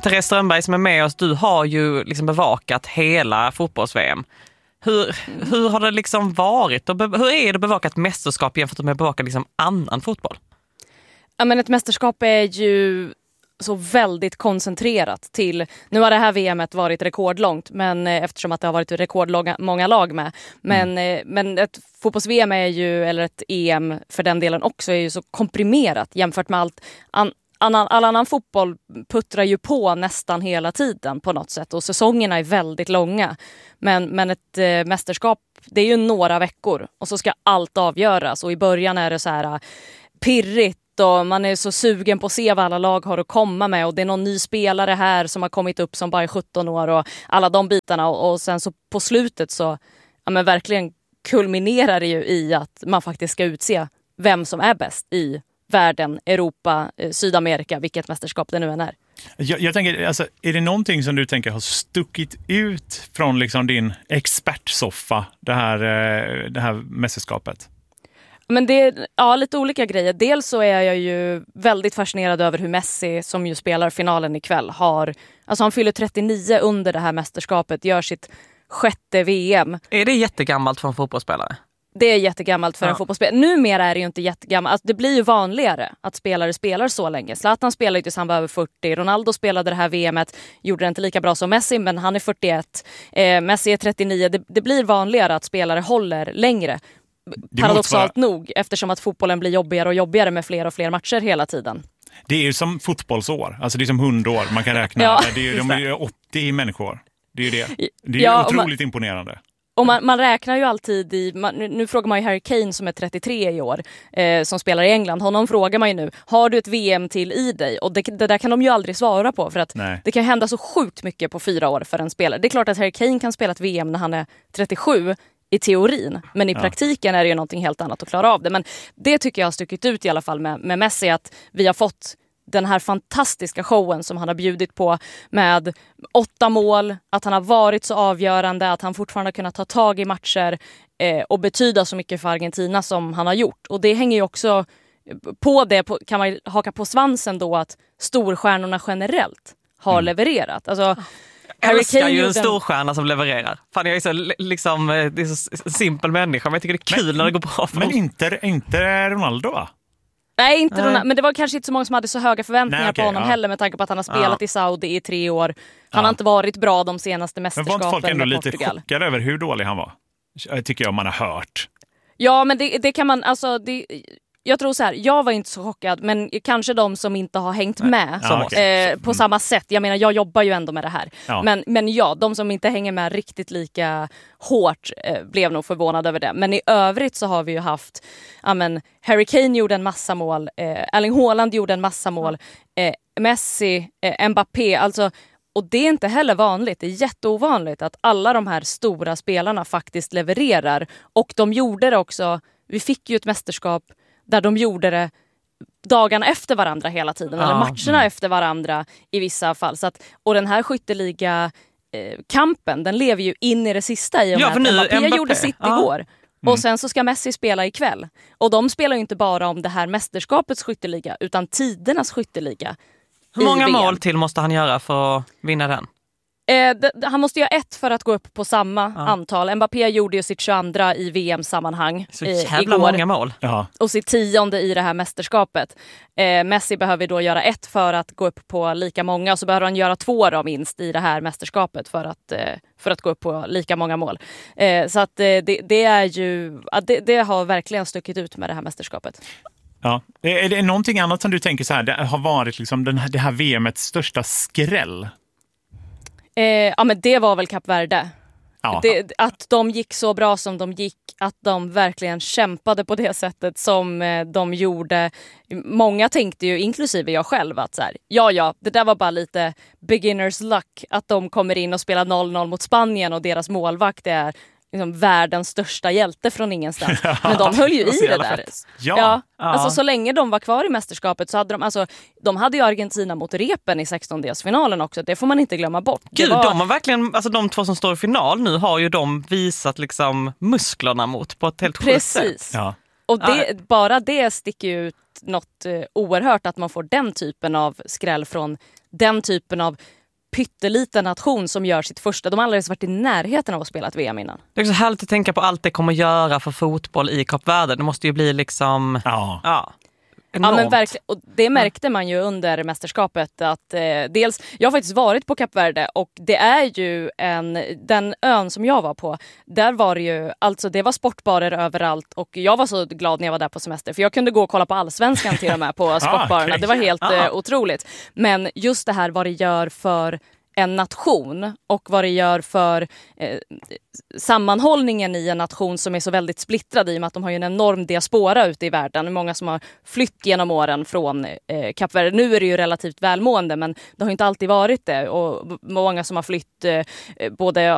Therese Strömberg som är med oss, du har ju liksom bevakat hela fotbolls-VM. Hur har det liksom varit? Och hur är det att bevaka ett mästerskap jämfört med att bevaka liksom annan fotboll? Ja, men ett mästerskap är ju så väldigt koncentrerat till... Nu har det här VMet varit rekordlångt, men eftersom att det har varit rekordmånga lag med. Men ett fotbolls-VM är ju, eller ett EM för den delen också, är ju så komprimerat jämfört med allt. All annan fotboll puttrar ju på nästan hela tiden på något sätt, och säsongerna är väldigt långa. Men ett mästerskap, det är ju några veckor och så ska allt avgöras, och i början är det så här pirrigt och man är så sugen på att se vad alla lag har att komma med, och det är någon ny spelare här som har kommit upp som bara är 17 år och alla de bitarna, och sen så på slutet så men verkligen kulminerar det ju i att man faktiskt ska utse vem som är bäst i världen, Europa, Sydamerika, vilket mästerskap det nu än är. Jag tänker, alltså, är det någonting som du tänker har stuckit ut från liksom din expertsoffa, det här mästerskapet? Men det är lite olika grejer. Dels så är jag ju väldigt fascinerad över hur Messi, som ju spelar finalen ikväll, han fyller 39 under det här mästerskapet, gör sitt 6:e VM. Är det jättegammalt för en fotbollsspelare? Det är jättegammalt för en fotbollsspelare. Numera är det ju inte jättegammalt. Alltså, det blir ju vanligare att spelare spelar så länge. Zlatan spelar ju tills han var över 40. Ronaldo spelade det här VMet. Gjorde det inte lika bra som Messi, men han är 41. Messi är 39. Det blir vanligare att spelare håller längre. Paradoxalt nog, eftersom att fotbollen blir jobbigare och jobbigare med fler och fler matcher hela tiden. Det är ju som fotbollsår. Alltså det är som hundår. Man kan räkna. De är 80 människor. Det är ju det. Det är otroligt imponerande. Och man räknar ju alltid nu frågar man ju Harry Kane som är 33 i år, som spelar i England. Honom frågar man ju nu, har du ett VM till i dig? Och det där kan de ju aldrig svara på, för att det kan hända så sjukt mycket på 4 år för en spelare. Det är klart att Harry Kane kan spela ett VM när han är 37 i teorin, men i praktiken är det ju någonting helt annat att klara av det. Men det tycker jag har stuckit ut i alla fall med Messi, att vi har fått den här fantastiska showen som han har bjudit på med 8 mål, att han har varit så avgörande, att han fortfarande har kunnat ta tag i matcher och betyda så mycket för Argentina som han har gjort. Och det hänger ju också på det, kan man haka på svansen då, att storstjärnorna generellt har levererat. Alltså, Jag älskar ju en storstjärna som levererar. Fan, jag är så liksom, det är så simpel människa, men jag tycker det är kul när det går bra för Men inte Ronaldo, va? Nej, inte Ronaldo, men det var kanske inte så många som hade så höga förväntningar på honom heller, med tanke på att han har spelat i Saudi i 3 år. Han har inte varit bra de senaste mästerskapen. Men var inte folk ändå lite Portugal chockade över hur dålig han var? Tycker jag man har hört. Ja, men det kan man, alltså jag tror så här, jag var inte så chockad, men kanske de som inte har hängt med på samma sätt. Jag menar, jag jobbar ju ändå med det här. Ja. Men de som inte hänger med riktigt lika hårt blev nog förvånade över det. Men i övrigt så har vi ju haft, Harry Kane gjorde en massa mål, Erling Haaland gjorde en massa mål, Messi, Mbappé, alltså. Och det är inte heller vanligt, det är jätteovanligt att alla de här stora spelarna faktiskt levererar. Och de gjorde det också, vi fick ju ett mästerskap där de gjorde det dagarna efter varandra hela tiden, eller matcherna efter varandra i vissa fall. Så att, och den här skytteliga kampen, den lever ju in i det sista i och med att Mbappé gjorde sitt igår. Och sen så ska Messi spela ikväll. Och de spelar ju inte bara om det här mästerskapets skytteliga, utan tidernas skytteliga. Hur många mål till måste han göra för att vinna den? Han måste göra 1 för att gå upp på samma antal. Mbappé gjorde ju sitt 22 i VM-sammanhang så jävla igår. Många mål. Och sitt 10:e i det här mästerskapet. Messi behöver då göra 1 för att gå upp på lika många. Och så behöver han göra 2 då minst i det här mästerskapet för att gå upp på lika många mål. Så att det är ju, det har verkligen stuckit ut med det här mästerskapet. Ja. Är det någonting annat som du tänker så här, det har varit liksom det här VMets största skräll? Men det var väl Kap Verde. Ja. Att de gick så bra som de gick, att de verkligen kämpade på det sättet som de gjorde. Många tänkte ju, inklusive jag själv, att så här, det där var bara lite beginners luck, att de kommer in och spelar 0-0 mot Spanien och deras målvakt är liksom världens största hjälte från ingenstans. Men de höll ju i det där. Alltså så länge de var kvar i mästerskapet så hade de hade ju Argentina mot repen i 16-delsfinalen också. Det får man inte glömma bort. Gud, de har verkligen, alltså de 2 som står i final nu har ju de visat liksom musklerna mot på ett helt sjukt sätt. Precis. Ja. Och bara det sticker ut något oerhört, att man får den typen av skräll från den typen av pytteliten nation som gör sitt första. De har aldrig varit i närheten av att spela ett VM innan. Det är också härligt att tänka på allt det kommer göra för fotboll i Kap Verde. Det måste ju bli liksom... Ja, men verkligen. Och det märkte man ju under mästerskapet att dels, jag har faktiskt varit på Kap Verde och det är ju den ön som jag var på, där var det ju, alltså det var sportbarer överallt och jag var så glad när jag var där på semester för jag kunde gå och kolla på Allsvenskan till och med på sportbarerna. Det var helt otroligt. Men just det här vad det gör för en nation och vad det gör för sammanhållningen i en nation som är så väldigt splittrad i och med att de har ju en enorm diaspora ute i världen. Många som har flytt genom åren från Kap Verde. Nu är det ju relativt välmående men det har inte alltid varit det och många som har flytt både